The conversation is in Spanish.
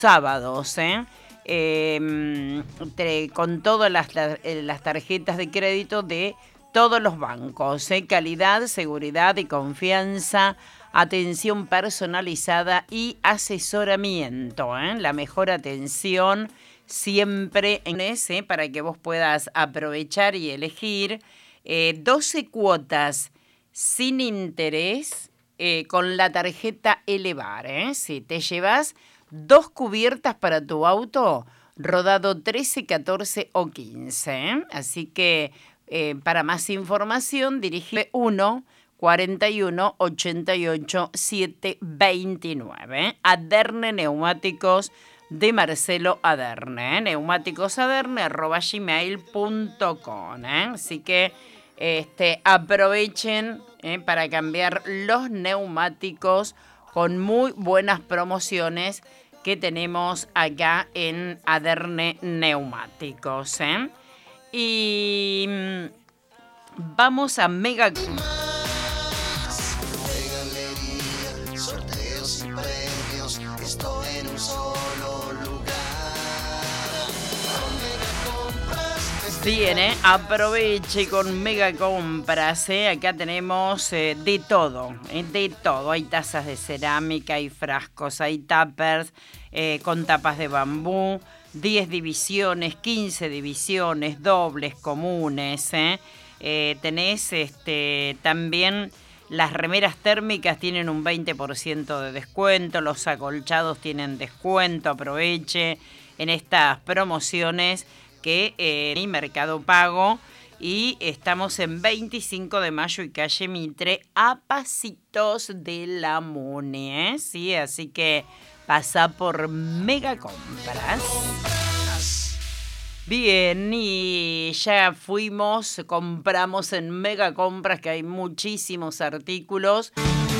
sábados, con todas las tarjetas de crédito de todos los bancos. Calidad, seguridad y confianza, atención personalizada y asesoramiento. La mejor atención siempre en ese para que vos puedas aprovechar y elegir 12 cuotas sin interés con la tarjeta Elevar. Si te llevas 2 cubiertas para tu auto, rodado 13, 14 o 15. Así que para más información, dirige 1 41 88 729. Aderne Neumáticos de Marcelo Aderne. Neumáticosaderne@gmail.com. Así que aprovechen para cambiar los neumáticos con muy buenas promociones que tenemos acá en Aderne Neumáticos. Y vamos a Mega... Sorteos y premios, esto en un solo lugar. Bien, aproveche con Mega Compras. Acá tenemos de todo. Hay tazas de cerámica, hay frascos, hay tuppers con tapas de bambú, 10 divisiones, 15 divisiones, dobles, comunes. Tenés también las remeras térmicas, tienen un 20% de descuento, los acolchados tienen descuento, aproveche en estas promociones que en Mercado Pago, y estamos en 25 de mayo y calle Mitre, a pasitos de la Muni, ¿sí? Así que pasa por Mega Compras. Bien, y ya compramos en Mega Compras, que hay muchísimos artículos